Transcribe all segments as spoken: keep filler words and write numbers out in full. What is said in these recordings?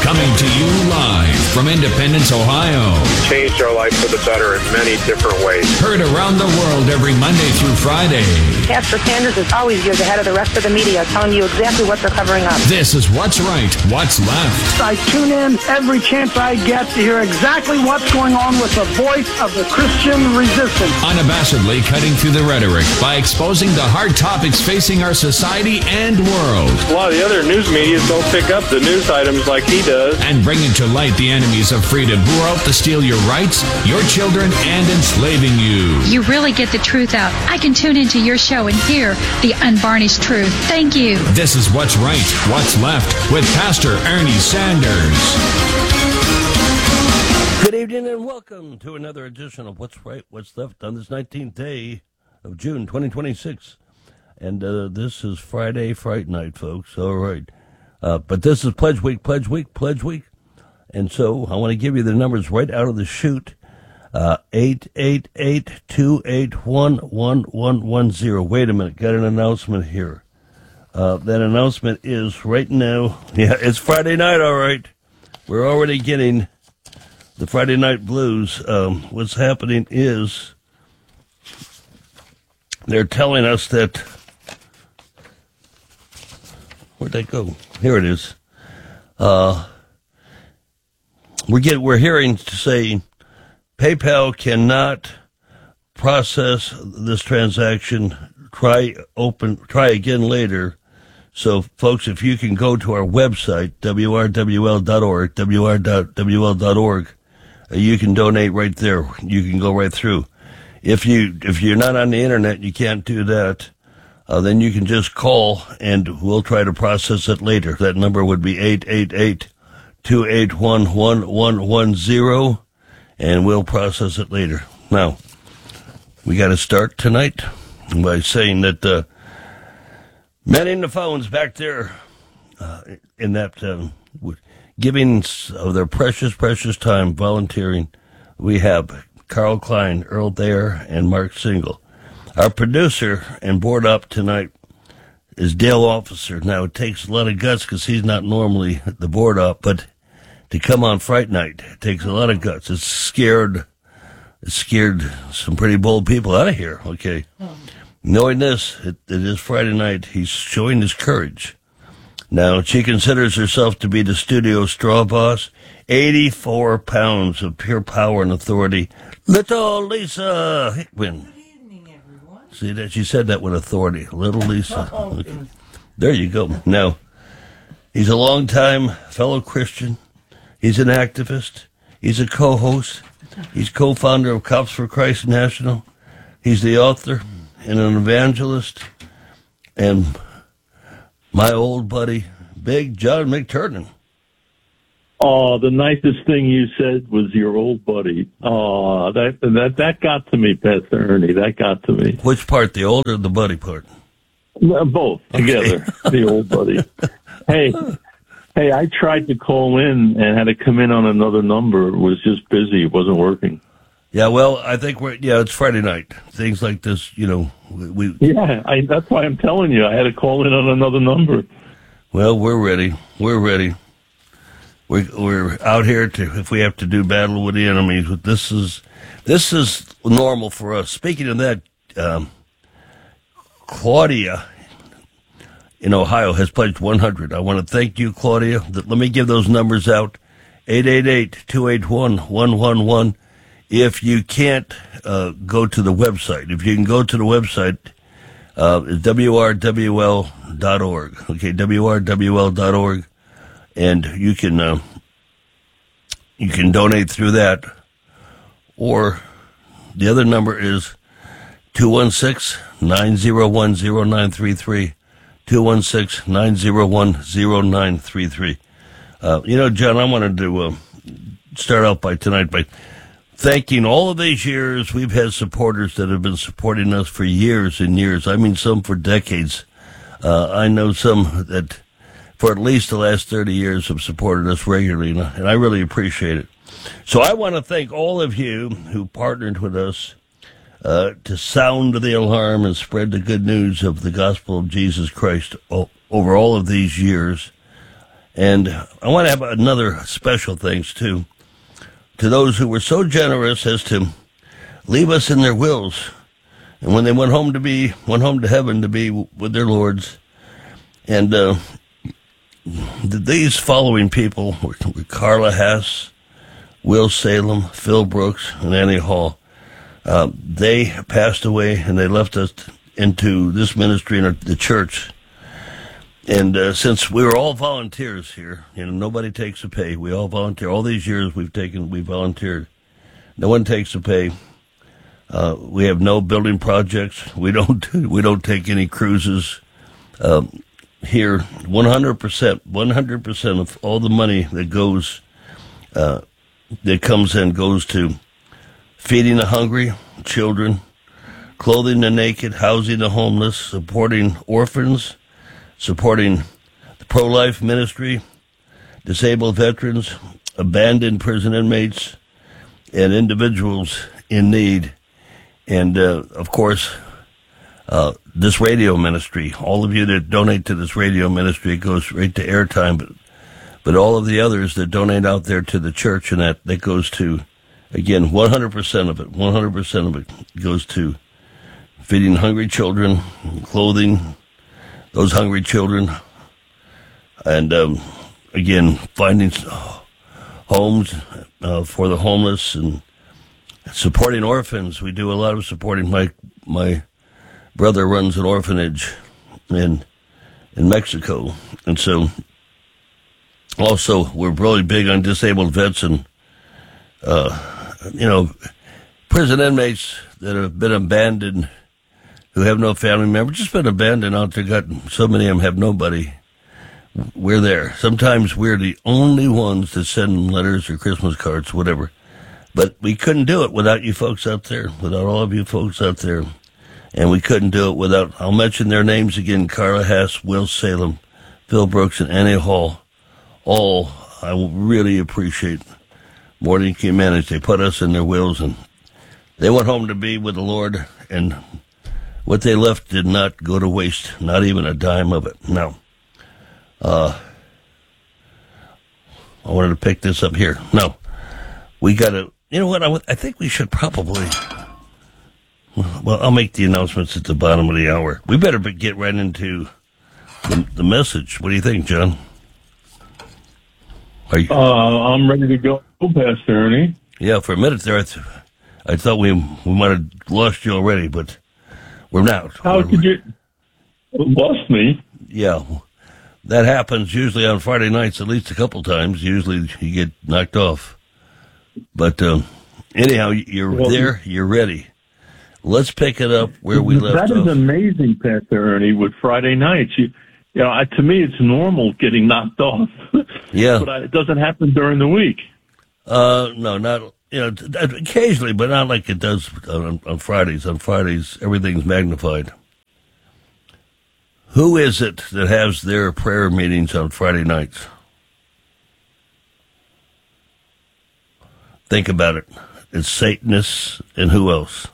Coming to you live from Independence, Ohio. Changed our life for the better in many different ways. Heard around the world every Monday through Friday. Pastor Sanders is always years ahead of the rest of the media, telling you exactly what they're covering up. This is What's Right, What's Left. I tune in every chance I get to hear exactly what's going on with the voice of the Christian resistance. Unabashedly cutting through the rhetoric by exposing the hard topics facing our society and world. A lot of the other news media don't pick up the news items like he does. And bringing to light the enemies of freedom who are out to steal your rights, your children, and enslaving you. You really get the truth out. I can tune into your show and hear the unvarnished truth. Thank you. This is What's Right, What's Left with Pastor Ernie Sanders. Good evening and welcome to another edition of What's Right, What's Left on this nineteenth day of June twenty twenty-six. And uh, this is Friday, Fright Night, folks. All right. Uh, but this is Pledge Week, Pledge Week, Pledge Week. And so I want to give you the numbers right out of the chute. Uh, eight eight eight, two eight one, one one one zero. Wait a minute. Got an announcement here. Uh, that announcement is right now. Yeah, it's Friday night, all right. We're already getting the Friday night blues. Um, what's happening is they're telling us that. Where'd that go? Here it is. Uh, we get, we're hearing to say PayPal cannot process this transaction. Try open, try again later. So, folks, if you can go to our website, W R W L dot org, W R W L dot org, uh, you can donate right there. You can go right through. If you, if you're not on the internet, you can't do that. Uh, then you can just call, and we'll try to process it later. That number would be eight eight eight, two eight one, one one one zero, and we'll process it later. Now, we got to start tonight by saying that uh, men in the phones back there uh, in that uh, giving of their precious, precious time volunteering, we have Carl Klein, Earl Thayer, and Mark Single. Our producer and board up tonight is Dale Officer. Now, it takes a lot of guts because he's not normally the board up, but to come on Fright Night, it takes a lot of guts. It's scared, it scared some pretty bold people out of here, okay? Knowing this, it, it is Friday night, he's showing his courage. Now, she considers herself to be the studio straw boss, eighty-four pounds of pure power and authority. Little Lisa Hickman. See that she said that with authority, Little Lisa. Okay. There you go. Now, he's a longtime fellow Christian. He's an activist. He's a co-host. He's co-founder of Cops for Christ National. He's the author and an evangelist. And my old buddy, Big John McTurnan. Oh, the nicest thing you said was your old buddy. Oh, that that that got to me, Pastor Ernie. That got to me. Which part, the old or the buddy part? Both together. Okay. The old buddy. Hey, hey, I tried to call in and had to come in on another number. It was just busy. It wasn't working. Yeah, well, I think we're yeah. It's Friday night. Things like this, you know, we. we yeah, I, that's why I'm telling you. I had to call in on another number. Well, we're ready. We're ready. We're, we're out here to, if we have to do battle with the enemies, but this is, this is normal for us. Speaking of that, um, Claudia in Ohio has pledged one hundred. I want to thank you, Claudia. Let me give those numbers out. eight eight eight, two eight one, one one one. If you can't, uh, go to the website, if you can go to the website, uh, it's W R W L dot org. Okay, W R W L dot org. And you can uh, you can donate through that, or the other number is two one six, nine zero one, zero nine three three, two one six, nine zero one, zero nine three three. Uh, you know, John, I wanted to uh, start out by tonight by thanking all of these years. We've had supporters that have been supporting us for years and years. I mean, some for decades. Uh, I know some that for at least the last thirty years have supported us regularly, and I really appreciate it. So I want to thank all of you who partnered with us uh, to sound the alarm and spread the good news of the gospel of Jesus Christ o- over all of these years. And I want to have another special thanks, too, to those who were so generous as to leave us in their wills. And when they went home to be, went home to heaven to be with their lords. And uh, these following people were, were Carla Hass, Will Salem, Phil Brooks, and Annie Hall. Uh, they passed away, and they left us into this ministry and the church. And uh, since we were all volunteers here, you know, nobody takes a pay. We all volunteer. All these years we've taken, we volunteered. No one takes a pay. Uh, we have no building projects. We don't. We don't take any cruises. Um, here, one hundred percent, one hundred percent of all the money that goes, uh, that comes in, goes to feeding the hungry children, clothing the naked, housing the homeless, supporting orphans, supporting the pro-life ministry, disabled veterans, abandoned prison inmates, and individuals in need. And, uh, of course, uh, this radio ministry, all of you that donate to this radio ministry, it goes right to airtime, but, but all of the others that donate out there to the church and that, that goes to, again, one hundred percent of it, one hundred percent of it goes to feeding hungry children, clothing those hungry children, and, um, again, finding homes uh, for the homeless and supporting orphans. We do a lot of supporting. My my brother runs an orphanage in in Mexico, and so also we're really big on disabled vets and uh, you know prison inmates that have been abandoned, who have no family member, just been abandoned out there. Got so many of them have nobody. We're there. Sometimes we're the only ones that send letters or Christmas cards, whatever. But we couldn't do it without you folks out there, without all of you folks out there. And we couldn't do it without, I'll mention their names again, Carla Hass, Will Salem, Phil Brooks, and Annie Hall. All I will really appreciate more than you can manage. They put us in their wills, and they went home to be with the Lord, and what they left did not go to waste, not even a dime of it. Now, uh, I wanted to pick this up here. No, we got to, you know what, I, I think we should probably, well, I'll make the announcements at the bottom of the hour. We better be, get right into the, the message. What do you think, John? Are you? Uh, I'm ready to go, Pastor Ernie. Yeah, for a minute there, I, th- I thought we we might have lost you already, but we're not. How we're, could you lost me? Yeah, that happens usually on Friday nights, at least a couple times. Usually you get knocked off. But um, anyhow, you're well, there, you're ready. Let's pick it up where we left off. That is amazing, Pastor Ernie, with Friday nights. You, you know, I, to me, it's normal getting knocked off. Yeah. But I, it doesn't happen during the week. Uh, no, not, you know, occasionally, but not like it does on, on Fridays. On Fridays, everything's magnified. Who is it that has their prayer meetings on Friday nights? Think about it. It's Satanists and who else?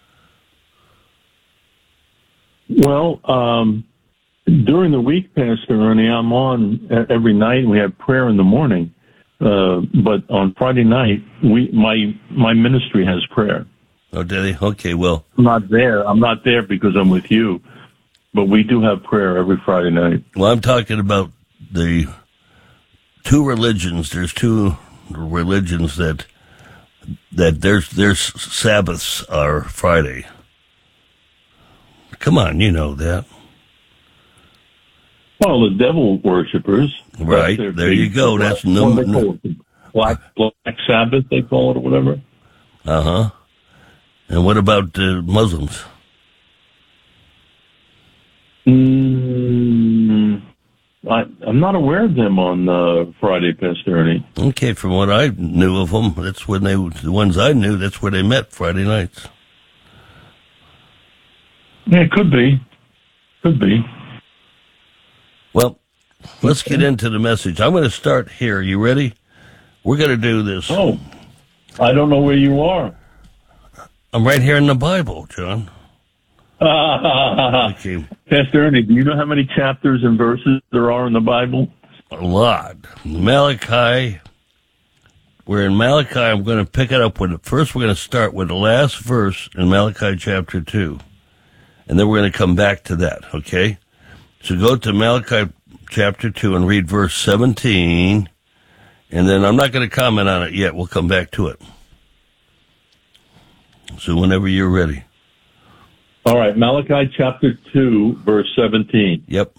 Well, um, during the week, Pastor Ernie, I'm on every night. We have prayer in the morning. Uh, but on Friday night, we my my ministry has prayer. Oh, did he? Okay, well. I'm not there. I'm not there because I'm with you. But we do have prayer every Friday night. Well, I'm talking about the two religions. There's two religions that that their their Sabbaths are Friday. Come on, you know that. Well, the devil worshippers. Right, there big, you go. That's no, no, no. Black, Black Sabbath, they call it, or whatever. Uh-huh. And what about uh, Muslims? Mm, I, I'm not aware of them on uh, Friday, Pastor Ernie. Okay, from what I knew of them, that's when they, the ones I knew, that's where they met, Friday nights. Yeah, it could be. Could be. Well, let's get into the message. I'm going to start here. You ready? We're going to do this. Oh, I don't know where you are. I'm right here in the Bible, John. Okay. Pastor Ernie, do you know how many chapters and verses there are in the Bible? a lot. Malachi, we're in Malachi. I'm going to pick it up with, first we're going to start with the last verse in Malachi chapter two. And then we're going to come back to that, okay? So go to Malachi chapter two and read verse seventeen. And then I'm not going to comment on it yet. We'll come back to it. So whenever you're ready. All right, Malachi chapter two, verse seventeen. Yep.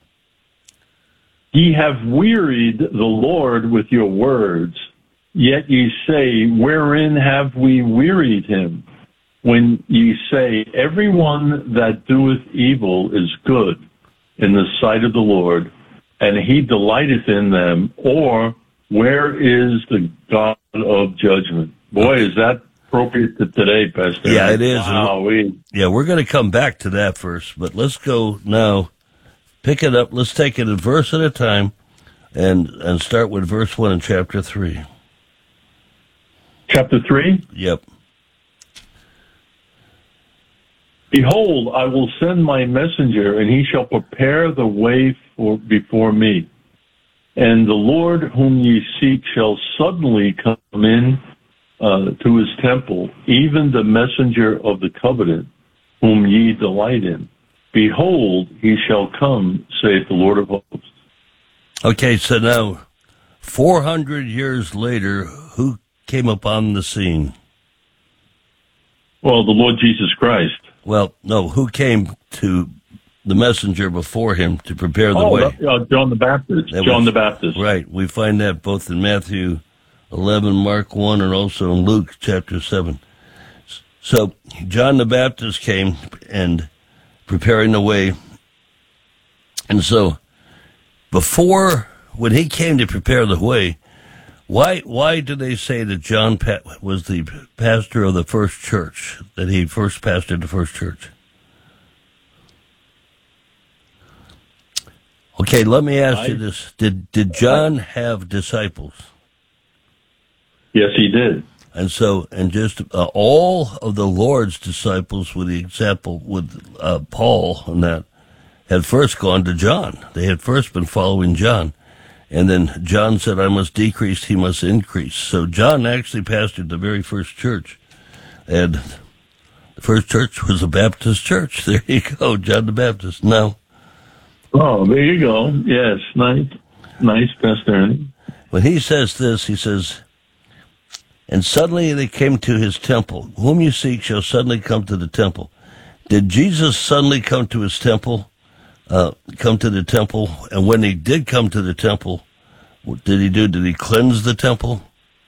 Ye have wearied the Lord with your words, yet ye say, wherein have we wearied him? When ye say, every one that doeth evil is good in the sight of the Lord, and he delighteth in them, or where is the God of judgment? Boy, is that appropriate to today, Pastor. Yeah, it is. Wow, we... Yeah, we're going to come back to that first, but let's go now. Pick it up. Let's take it a verse at a time and, and start with verse one in chapter three. Chapter three? Yep. Behold, I will send my messenger, and he shall prepare the way for before me. And the Lord whom ye seek shall suddenly come in uh, to his temple, even the messenger of the covenant, whom ye delight in. Behold, he shall come, saith the Lord of hosts. Okay, so now, four hundred years later, who came upon the scene? Well, the Lord Jesus Christ. Well, no, who came to the messenger before him to prepare the oh, way? Uh, John the Baptist. That John was, the Baptist. Right. We find that both in Matthew eleven, Mark one, and also in Luke chapter seven. So John the Baptist came and preparing the way. And so before, when he came to prepare the way, why why do they say that John was the pastor of the first church, that he first pastored the first church? Okay, let me ask you this. Did did John have disciples? Yes, he did. And so, and just uh, all of the Lord's disciples, with the example with uh, Paul and that, had first gone to John. They had first been following John. And then John said, I must decrease, he must increase. So John actually pastored the very first church. And the first church was a Baptist church. There you go, John the Baptist. No. Oh, there you go. Yes, nice. Nice, Pastor Ernie. When he says this, he says, and suddenly they came to his temple. Whom you seek shall suddenly come to the temple. Did Jesus suddenly come to his temple? Uh, come to the temple? And when he did come to the temple, what did he do? Did he cleanse the temple?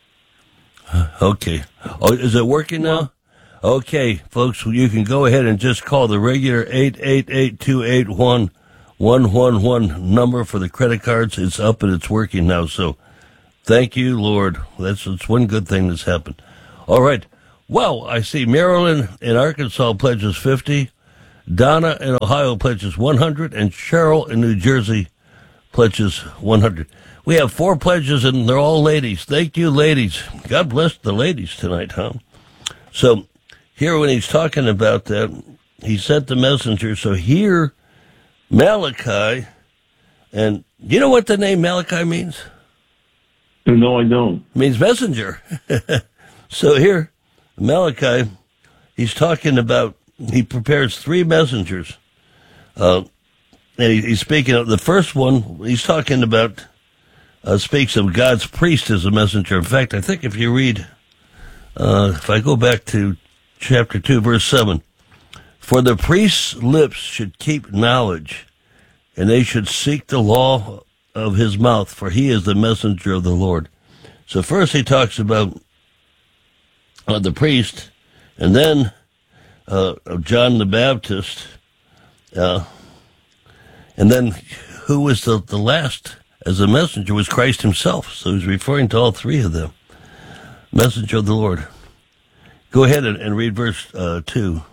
Okay. Oh, is it working now? Okay, folks, you can go ahead and just call the regular eight eight eight, two eight one, one one one number for the credit cards. It's up and it's working now, so thank you, Lord. That's, that's one good thing that's happened. All right. Well, I see Marilyn in Arkansas pledges fifty, Donna in Ohio pledges one hundred, and Cheryl in New Jersey pledges one hundred. We have four pledges, and they're all ladies. Thank you, ladies. God bless the ladies tonight, huh? So here when he's talking about that, he sent the messenger. So here, Malachi, and you know what the name Malachi means? No, I don't. It means messenger. So here, Malachi, he's talking about, he prepares three messengers. Uh, and he, he's speaking of the first one, he's talking about, uh, speaks of God's priest as a messenger. In fact, I think if you read, uh, if I go back to chapter two, verse seven, for the priest's lips should keep knowledge, and they should seek the law of his mouth, for he is the messenger of the Lord. So first he talks about uh, the priest, and then uh, John the Baptist, uh, and then who was the, the last as a messenger was Christ himself. So he's referring to all three of them. Messenger of the Lord. Go ahead and, and read verse uh, two.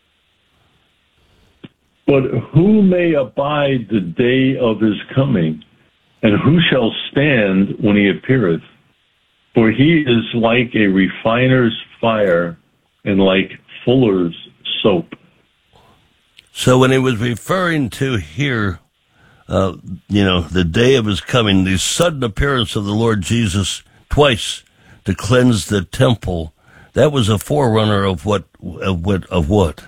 But who may abide the day of his coming? And who shall stand when he appeareth? For he is like a refiner's fire and like fuller's soap. So when he was referring to here uh, you know, the day of his coming, the sudden appearance of the Lord Jesus twice to cleanse the temple, that was a forerunner of what, of what, of what?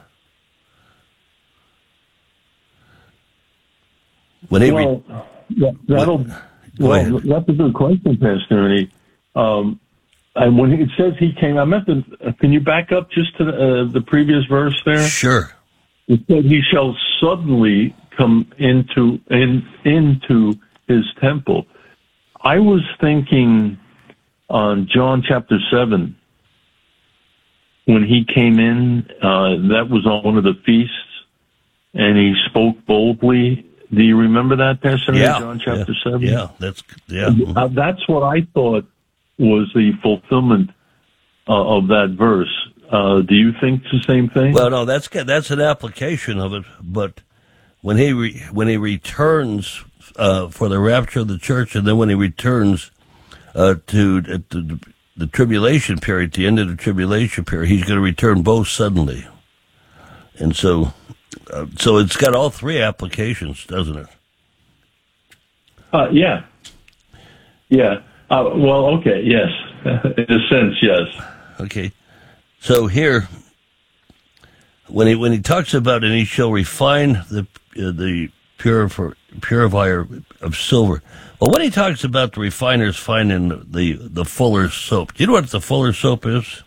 When he well, re- that'll, Go well, ahead. that's a good question, Pastor Ernie. Um, and when it says he came, I meant to, uh, can you back up just to the, uh, the previous verse there? Sure. It said he shall suddenly come into, in, into his temple. I was thinking on John chapter seven, when he came in, uh, that was on one of the feasts, and he spoke boldly. Do you remember that, Pastor? Yeah. John chapter yeah. seven? Yeah, that's, yeah. Uh, that's what I thought was the fulfillment uh, of that verse. Uh, do you think it's the same thing? Well, no, that's that's an application of it. But when he re, when he returns uh, for the rapture of the church, and then when he returns uh, to, to the, the tribulation period, the end of the tribulation period, he's going to return both suddenly. And so, uh, so it's got all three applications, doesn't it? Uh, yeah, yeah. Uh, well, okay, yes. In a sense, yes. Okay. So here, when he when he talks about, and he shall refine the uh, the purifier, purifier of silver. Well, when he talks about the refiners finding the the fuller's soap, do you know what the fuller's soap is?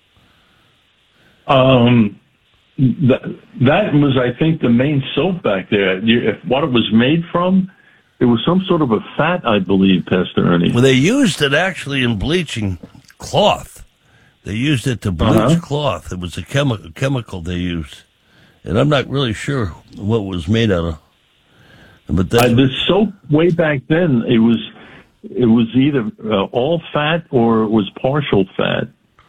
Um, that that was, I think, the main soap back there. You, if, what it was made from, it was some sort of a fat, I believe, Pastor Ernie. Well, they used it actually in bleaching cloth. They used it to bleach Uh-huh. cloth. It was a chemi- chemical they used, and I'm not really sure what it was made out of. But that's, Uh, the soap way back then, it was it was either uh, all fat or it was partial fat.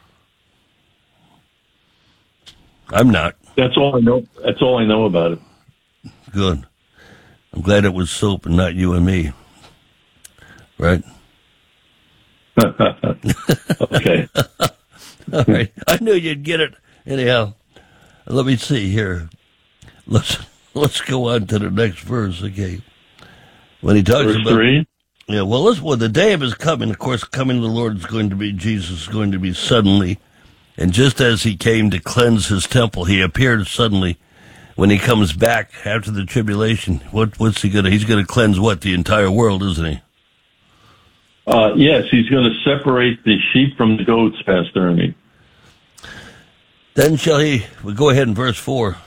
I'm not That's all I know. That's all I know about it. good. I'm glad it was soap and not you and me, right? Okay. All right. I knew you'd get it. Anyhow, let me see here. Let's let's go on to the next verse, okay? When he talks Verse about three. yeah, well, let's, well, the day of his coming, of course, coming of the Lord is going to be Jesus is going to be suddenly, and just as he came to cleanse his temple, he appeared suddenly. When he comes back after the tribulation, what what's he gonna? He's gonna cleanse what, the entire world, isn't he? Uh, yes, he's going to separate the sheep from the goats, Pastor Ernie. Then shall he? We'll go ahead in verse four.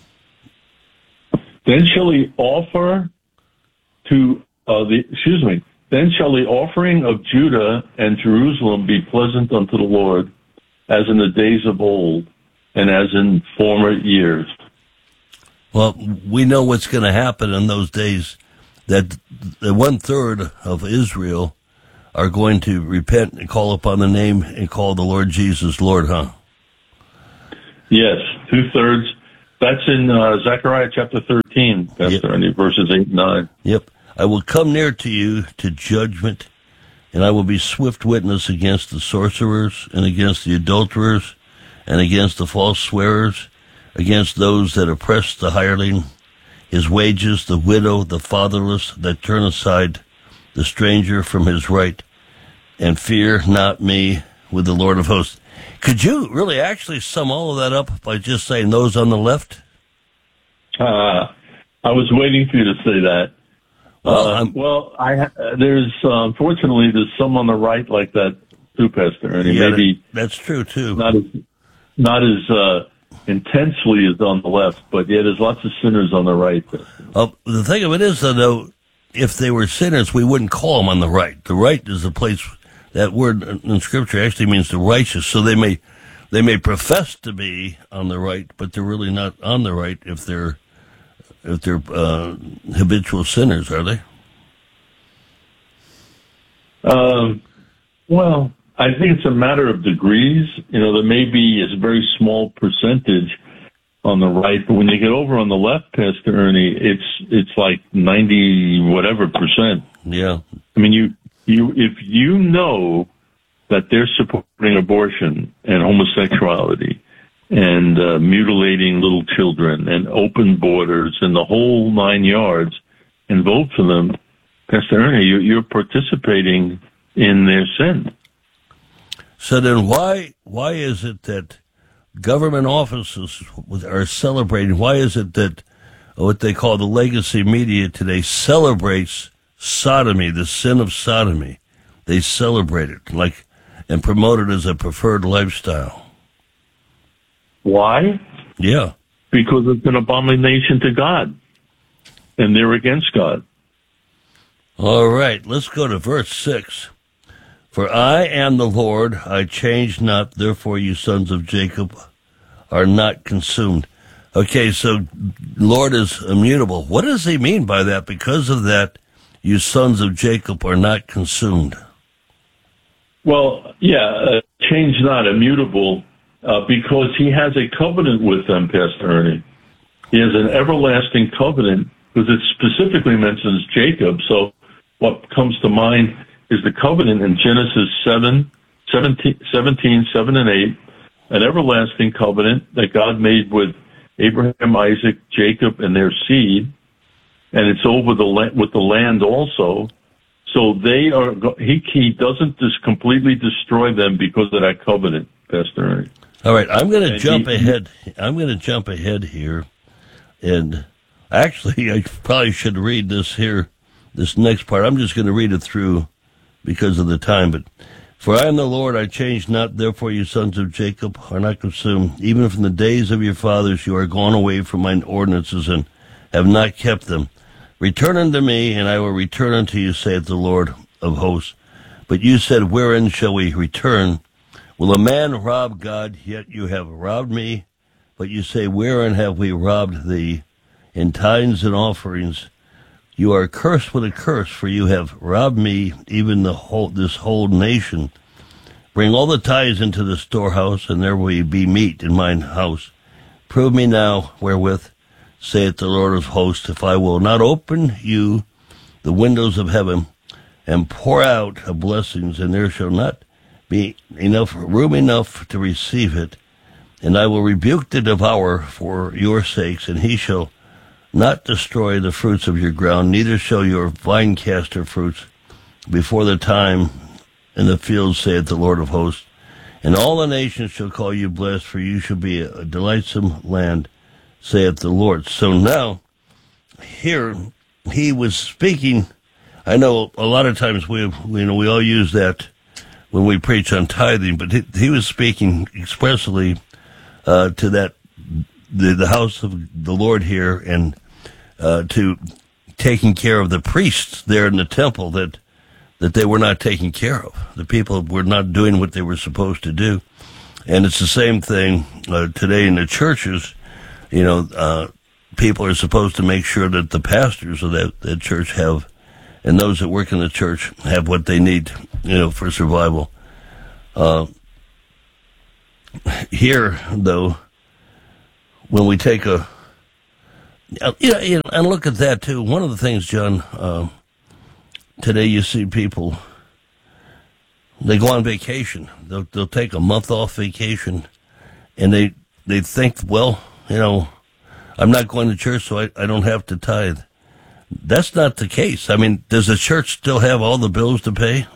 Then shall he offer to uh, the excuse me. Then shall the offering of Judah and Jerusalem be pleasant unto the Lord, as in the days of old, and as in former years. Well, we know what's going to happen in those days. That the one third of Israel are going to repent and call upon the name and call the Lord Jesus Lord, huh? Yes, two thirds. That's in uh, Zechariah chapter thirteen, Pastor Yep. Ernie, verses eight and nine. Yep. I will come near to you to judgment, and I will be swift witness against the sorcerers and against the adulterers and against the false swearers, against those that oppress the hireling, his wages, the widow, the fatherless, that turn aside the stranger from his right, and fear not me with the Lord of hosts. Could you really actually sum all of that up by just saying those on the left? Uh, I was waiting for you to say that. Well, uh, I'm- well, I ha- there's uh, unfortunately there's some on the right like that too, Pastor Ernie. Yeah, Maybe that- that's true too. not as not as uh, intensely as on the left, but yeah, there's lots of sinners on the right. Uh, the thing of it is, though, if they were sinners, we wouldn't call them on the right. The right is the place. That word in Scripture actually means the righteous. So they may they may profess to be on the right, but they're really not on the right if they're if they're uh, habitual sinners, are they? Um, well, I think it's a matter of degrees. You know, there may be a very small percentage on the right, but when you get over on the left, Pastor Ernie, it's it's like ninety whatever percent. Yeah. I mean, you you if you know that they're supporting abortion and homosexuality and uh, mutilating little children and open borders and the whole nine yards, and vote for them, Pastor Ernie, you, you're participating in their sin. So then why why is it that government offices are celebrating? Why is it that what they call the legacy media today celebrates sodomy, the sin of sodomy? They celebrate it like and promote it as a preferred lifestyle. Why? Yeah. Because it's an abomination to God, and they're against God. All right, let's go to verse six. For I am the Lord, I change not, therefore you sons of Jacob are not consumed. Okay, so Lord is immutable. What does he mean by that? Because of that, you sons of Jacob are not consumed. Well, yeah, uh, change not, immutable, uh, because he has a covenant with them, Pastor Ernie. He has an everlasting covenant, because it specifically mentions Jacob. So what comes to mind is the covenant in Genesis seven, seventeen, seventeen, seven and eight, an everlasting covenant that God made with Abraham, Isaac, Jacob, and their seed, and it's over the la- with the land also. So they are. He he doesn't just completely destroy them because of that covenant, Pastor Ernie. All right, I'm going to And jump he- ahead. I'm going to jump ahead here, and actually, I probably should read this here, this next part. I'm just going to read it through because of the time. But for I am the Lord, I change not. Therefore, you sons of Jacob are not consumed. Even from the days of your fathers, you are gone away from mine ordinances and have not kept them. Return unto me, and I will return unto you, saith the Lord of hosts. But you said, wherein shall we return? Will a man rob God? Yet you have robbed me. But you say, wherein have we robbed thee? In tithes and offerings. You are cursed with a curse, for you have robbed me, even the whole this whole nation. Bring all the tithes into the storehouse, and there will be meat in mine house. Prove me now wherewith, saith the Lord of hosts, if I will not open you the windows of heaven, and pour out of blessings, and there shall not be enough room enough to receive it. And I will rebuke the devourer for your sakes, and he shall not destroy the fruits of your ground, neither shall your vine cast her fruits before the time in the field, saith the Lord of hosts. And all the nations shall call you blessed, for you shall be a delightsome land, saith the Lord. So now, here, he was speaking. I know a lot of times we, you know, we all use that when we preach on tithing, but he, he was speaking expressly uh, to that, the, the house of the Lord here, and uh, to taking care of the priests there in the temple that that they were not taking care of. The people were not doing what they were supposed to do. And it's the same thing uh, today in the churches. You know, uh, people are supposed to make sure that the pastors of that, that church have, and those that work in the church have what they need, you know, for survival. Uh, here, though, when we take a, you know, you know, and look at that too. One of the things, John, uh, today you see people, they go on vacation. They'll, they'll take a month off vacation, and they they think, well, you know, I'm not going to church, so I, I don't have to tithe. That's not the case. I mean, does the church still have all the bills to pay?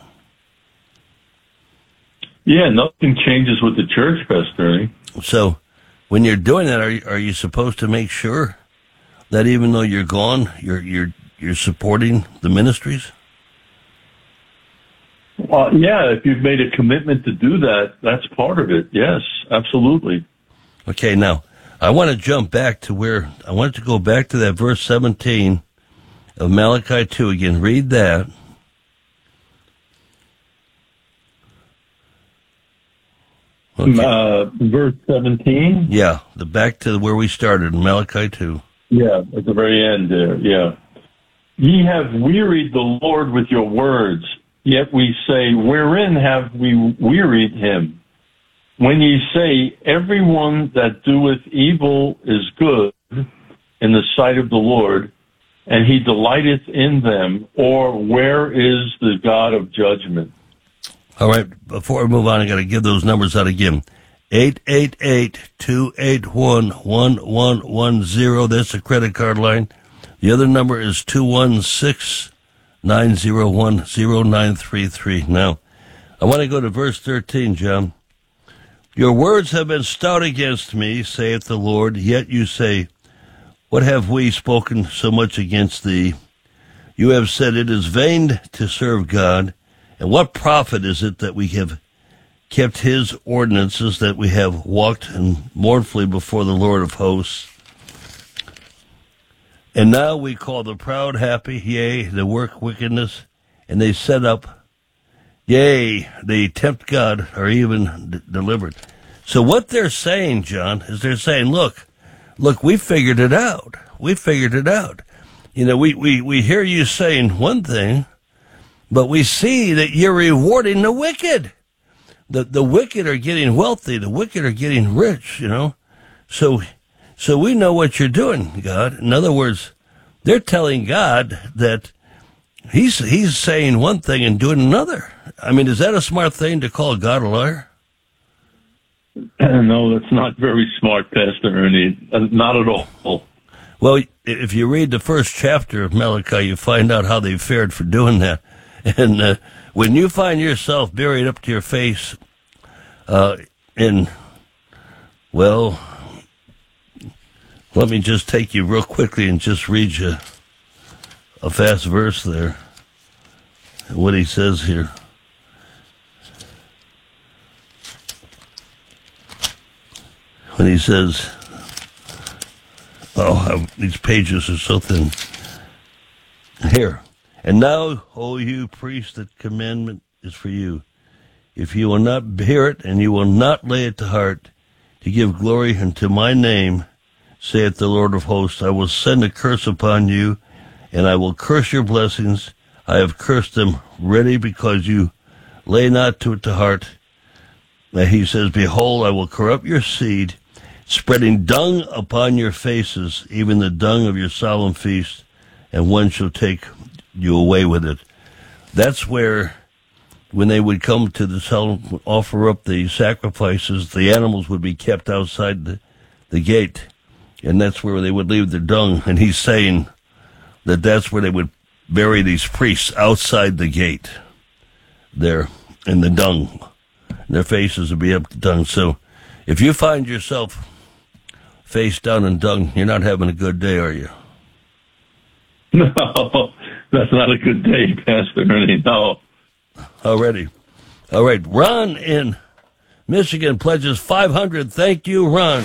Yeah, nothing changes with the church, Pastor Ernie. So when you're doing that, are you, are you supposed to make sure that even though you're gone, you're you're you're supporting the ministries? Well, yeah, if you've made a commitment to do that, that's part of it. Yes, absolutely. Okay, now I want to jump back to where I want to go back to that verse seventeen of Malachi two again. Read that. Okay. Uh, verse seventeen? Yeah, the back to where we started in Malachi two. Yeah, at the very end there, yeah. Ye have wearied the Lord with your words, yet we say, wherein have we wearied him? When ye say, everyone that doeth evil is good in the sight of the Lord, and he delighteth in them, or where is the God of judgment? All right, before we move on, I got to give those numbers out again. eight eight eight, two eight one, one one one zero. That's the credit card line. The other number is two one six, nine zero one, zero nine three three. Now, I want to go to verse thirteen, John. Your words have been stout against me, saith the Lord, yet you say, what have we spoken so much against thee? You have said, it is vain to serve God, and what profit is it that we have kept his ordinances, that we have walked and mournfully before the Lord of hosts? And now we call the proud happy, yea, the work wickedness, and they set up, yea, they tempt God, are even d- delivered. So what they're saying, John, is they're saying, look, look, we figured it out. We figured it out. You know, we, we, we hear you saying one thing, but we see that you're rewarding the wicked. The, the wicked are getting wealthy. The wicked are getting rich, you know. So, so we know what you're doing, God. In other words, they're telling God that he's, he's saying one thing and doing another. I mean, is that a smart thing to call God a liar? No, that's not very smart, Pastor Ernie. Uh, not at all. Well, if you read the first chapter of Malachi, you find out how they fared for doing that. And uh, when you find yourself buried up to your face uh, in, well, let me just take you real quickly and just read you a fast verse there, what he says here. When he says, oh, these pages are so thin. Here. And now, O you priests, that commandment is for you. If you will not hear it, and you will not lay it to heart, to give glory unto my name, saith the Lord of hosts, I will send a curse upon you, and I will curse your blessings. I have cursed them ready, because you lay not to it to heart. Now he says, behold, I will corrupt your seed, spreading dung upon your faces, even the dung of your solemn feast, and one shall take you away with it. That's where, when they would come to the solemn, offer up the sacrifices, the animals would be kept outside the, the gate, and that's where they would leave their dung. And he's saying that that's where they would bury these priests, outside the gate, there in the dung. Their faces would be up to dung. So if you find yourself face down in dung, you're not having a good day, are you? No, that's not a good day, Pastor Ernie. No. Already. All right. Ron in Michigan pledges five hundred. Thank you, Ron.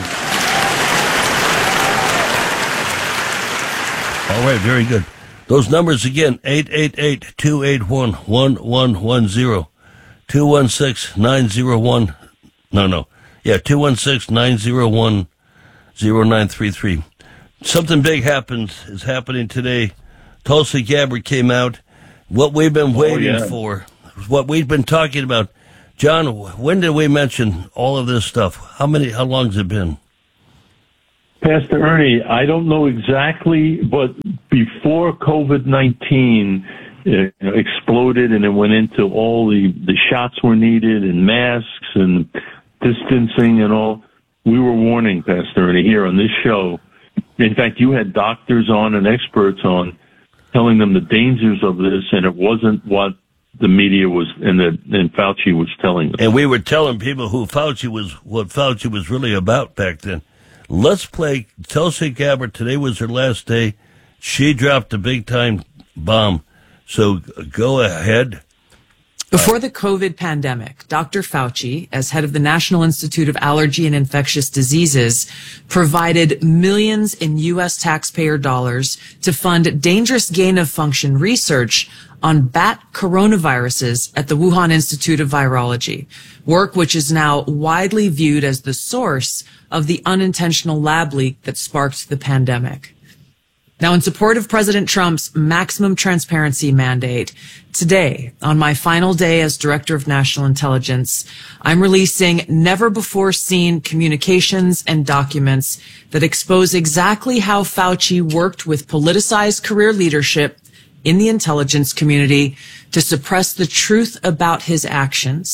All right. Very good. Those numbers again, eight eight eight, two eight one, one one one zero, two one six, nine zero one, no, no. Yeah, two one six, nine zero one, zero nine three three. Something big happens, is happening today. Tulsi Gabbard came out. What we've been waiting oh, yeah. for, what we've been talking about. John, when did we mention all of this stuff? How many, how long's it been? Pastor Ernie, I don't know exactly, but before COVID nineteen uh, exploded and it went into all the, the shots were needed and masks and distancing and all, we were warning, Pastor Ernie, here on this show. In fact, you had doctors on and experts on telling them the dangers of this, and it wasn't what the media was and, the, and Fauci was telling them. And we were telling people who Fauci was, what Fauci was really about back then. Let's play Tulsi Gabbard. Today was her last day. She dropped a big-time bomb. So go ahead. Before the COVID pandemic, Doctor Fauci, as head of the National Institute of Allergy and Infectious Diseases, provided millions in U S taxpayer dollars to fund dangerous gain-of-function research on bat coronaviruses at the Wuhan Institute of Virology, work which is now widely viewed as the source of the unintentional lab leak that sparked the pandemic. Now, in support of President Trump's maximum transparency mandate, today, on my final day as Director of National Intelligence, I'm releasing never-before-seen communications and documents that expose exactly how Fauci worked with politicized career leadership in the intelligence community to suppress the truth about his actions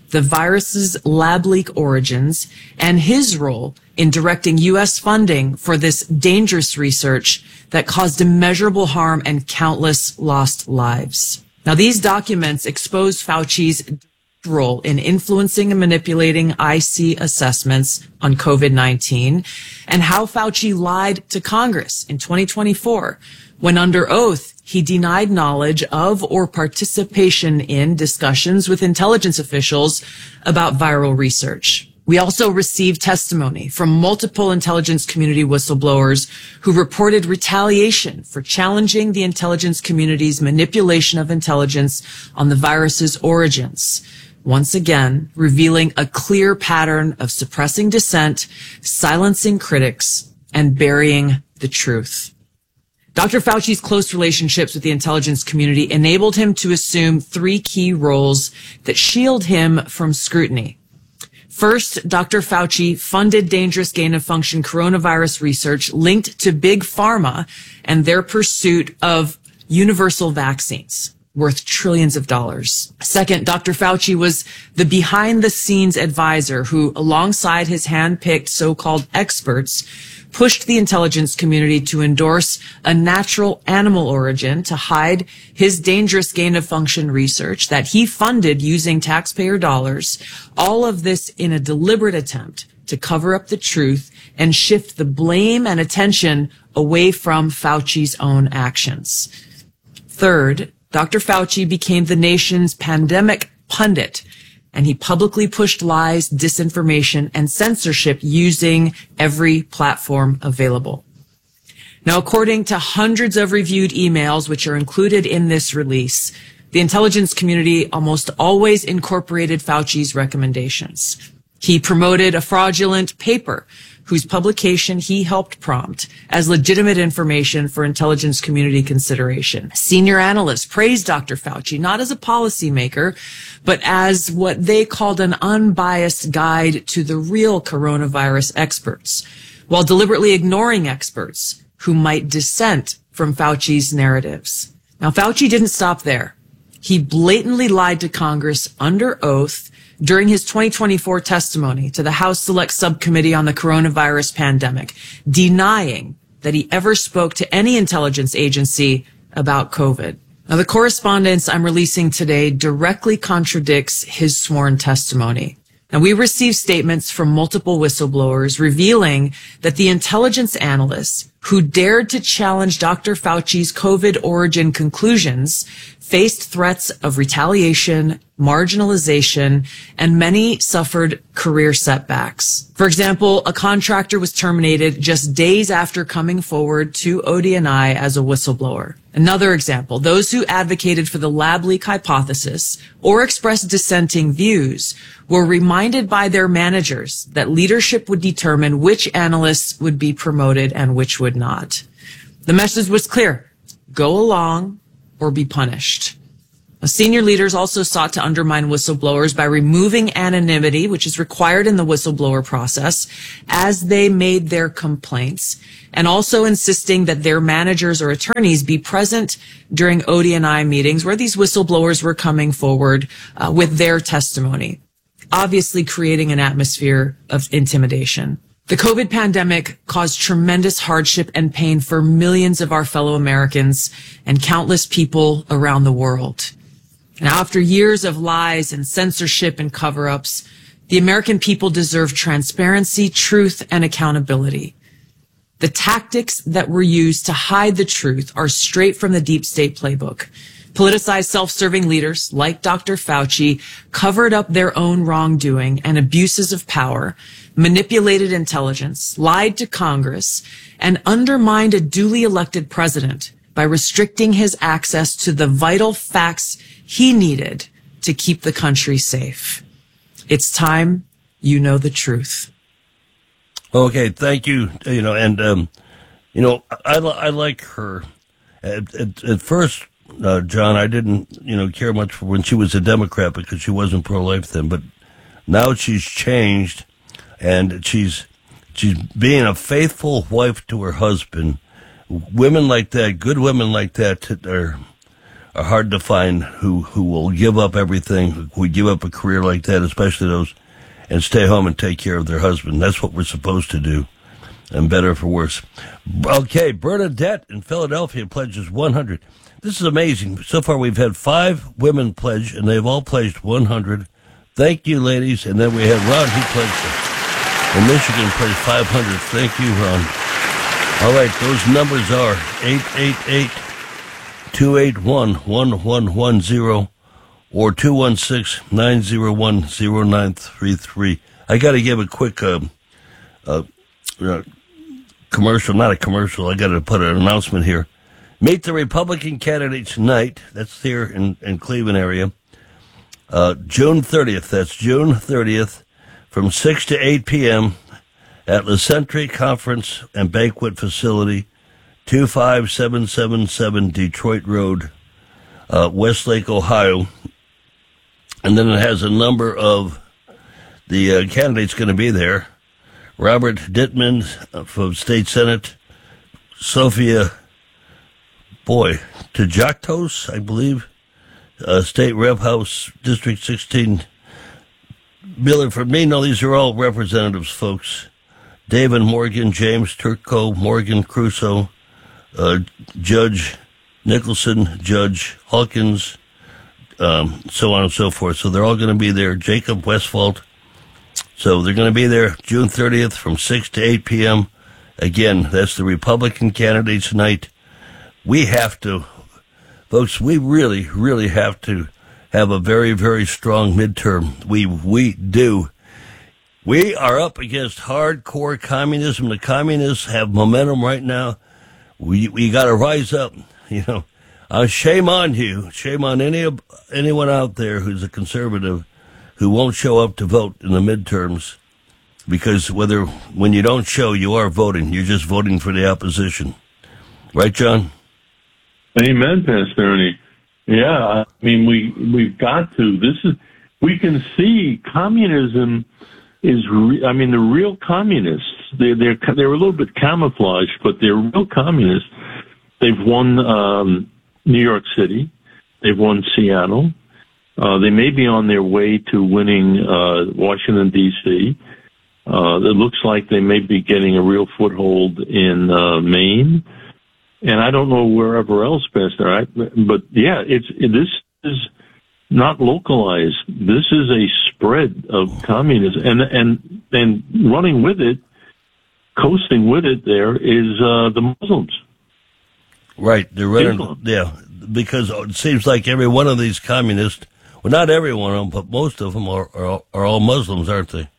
the virus's lab leak origins, and his role in directing U S funding for this dangerous research that caused immeasurable harm and countless lost lives. Now, these documents expose Fauci's role in influencing and manipulating I C assessments on COVID nineteen, and how Fauci lied to Congress in twenty twenty-four when under oath he denied knowledge of or participation in discussions with intelligence officials about viral research. We also received testimony from multiple intelligence community whistleblowers who reported retaliation for challenging the intelligence community's manipulation of intelligence on the virus's origins, once again revealing a clear pattern of suppressing dissent, silencing critics, and burying the truth. Doctor Fauci's close relationships with the intelligence community enabled him to assume three key roles that shield him from scrutiny. First, Doctor Fauci funded dangerous gain-of-function coronavirus research linked to Big Pharma and their pursuit of universal vaccines worth trillions of dollars. Second, Doctor Fauci was the behind-the-scenes advisor who, alongside his hand-picked so-called experts, pushed the intelligence community to endorse a natural animal origin to hide his dangerous gain-of-function research that he funded using taxpayer dollars, all of this in a deliberate attempt to cover up the truth and shift the blame and attention away from Fauci's own actions. Third, Doctor Fauci became the nation's pandemic pundit, and he publicly pushed lies, disinformation, and censorship using every platform available. Now, according to hundreds of reviewed emails, which are included in this release, the intelligence community almost always incorporated Fauci's recommendations. He promoted a fraudulent paper whose publication he helped prompt as legitimate information for intelligence community consideration. Senior analysts praised Doctor Fauci not as a policymaker, but as what they called an unbiased guide to the real coronavirus experts, while deliberately ignoring experts who might dissent from Fauci's narratives. Now, Fauci didn't stop there. He blatantly lied to Congress under oath during his twenty twenty-four testimony to the House Select Subcommittee on the Coronavirus Pandemic, denying that he ever spoke to any intelligence agency about COVID. Now, the correspondence I'm releasing today directly contradicts his sworn testimony. Now, we received statements from multiple whistleblowers revealing that the intelligence analysts who dared to challenge Doctor Fauci's COVID origin conclusions faced threats of retaliation, marginalization, and many suffered career setbacks. For example, a contractor was terminated just days after coming forward to O D N I as a whistleblower. Another example, those who advocated for the lab leak hypothesis or expressed dissenting views were reminded by their managers that leadership would determine which analysts would be promoted and which would not. The message was clear: go along or be punished. Senior leaders also sought to undermine whistleblowers by removing anonymity, which is required in the whistleblower process, as they made their complaints, and also insisting that their managers or attorneys be present during O D N I meetings where these whistleblowers were coming forward uh, with their testimony, obviously creating an atmosphere of intimidation. The COVID pandemic caused tremendous hardship and pain for millions of our fellow Americans and countless people around the world. And after years of lies and censorship and cover-ups, the American people deserve transparency, truth, and accountability. The tactics that were used to hide the truth are straight from the deep state playbook. Politicized self-serving leaders like Doctor Fauci covered up their own wrongdoing and abuses of power, manipulated intelligence, lied to Congress, and undermined a duly elected president by restricting his access to the vital facts he needed to keep the country safe. It's time you know the truth. Okay, thank you. You know, and, um, you know, I, I like her. At, at, at first, uh, John, I didn't, you know, care much for when she was a Democrat because she wasn't pro-life then, but now she's changed and she's, she's being a faithful wife to her husband. Women like that, good women like that, are are hard to find who, who will give up everything, who would give up a career like that, especially those, and stay home and take care of their husband. That's what we're supposed to do, and better for worse. Okay, Bernadette in Philadelphia pledges one hundred. This is amazing. So far we've had five women pledge, and they've all pledged one hundred. Thank you, ladies. And then we had Ron, he pledged in Michigan, pledged five hundred. Thank you, Ron. All right, those numbers are eight eight eight, two eight one, one one one zero or two one six, nine zero one, zero nine three three. I got to give a quick uh, uh, uh, commercial, not a commercial. I got to put an announcement here. Meet the Republican candidate tonight. That's here in, in Cleveland area. Uh, June thirtieth. That's June thirtieth from six to eight p.m. at La Century Conference and Banquet Facility, two five seven seven seven Detroit Road, uh, Westlake, Ohio. And then it has a number of the uh, candidates going to be there. Robert Dittman uh, from State Senate, Sophia, boy, Tejaktos, I believe, uh, State Rep House, District sixteen. Miller, for me, no, these are all representatives, folks. David Morgan, James Turco, Morgan Crusoe, uh, Judge Nicholson, Judge Hawkins, um, so on and so forth. So they're all going to be there. Jacob Westphal. So they're going to be there June thirtieth from six to eight p.m. Again, that's the Republican candidates night. We have to, folks, we really, really have to have a very, very strong midterm. We, we do. We are up against hardcore communism. The communists have momentum right now. We we got to rise up. You know, uh, shame on you. Shame on any anyone out there who's a conservative who won't show up to vote in the midterms, because whether when you don't show, you are voting. You're just voting for the opposition, right, John? Amen, Pastor Ernie. Yeah, I mean we we've got to. This is we can see communism. Is re- I mean the real communists. They're they're they're a little bit camouflaged, but they're real communists. They've won um, New York City. They've won Seattle. Uh, they may be on their way to winning uh, Washington D C. Uh, it looks like they may be getting a real foothold in uh, Maine, and I don't know wherever else, Pastor. I, but yeah, it's it, this is. Not localized. This is a spread of communism, and and and running with it, coasting with it. There is uh, the Muslims. Right, they're running. Yeah, because it seems like every one of these communists, well, not every one of them, but most of them are are, are all Muslims, aren't they?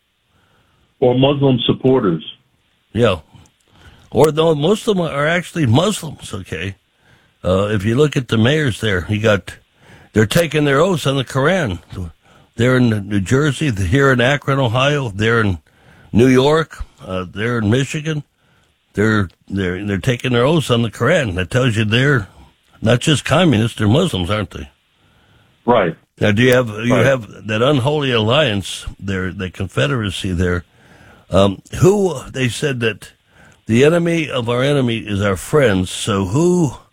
Or Muslim supporters. Yeah, or no, most of them are actually Muslims. Okay, uh, if you look at the mayors there, you got. They're taking their oaths on the Quran. They're in New Jersey, they're here in Akron, Ohio. They're in New York. Uh, they're in Michigan. They're they're they're taking their oaths on the Quran. That tells you they're not just communists; they're Muslims, aren't they? Right. Now, do you have you right. have that unholy alliance there, the Confederacy there? Um, who they said that the enemy of our enemy is our friends. So who?